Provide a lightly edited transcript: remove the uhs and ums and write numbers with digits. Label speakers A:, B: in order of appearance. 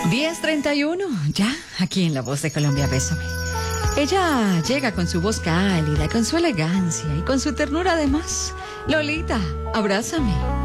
A: 10:31, ya, aquí en La Voz de Colombia, Bésame. Ella llega con su voz cálida, con su elegancia y con su ternura además. Lolita, abrázame.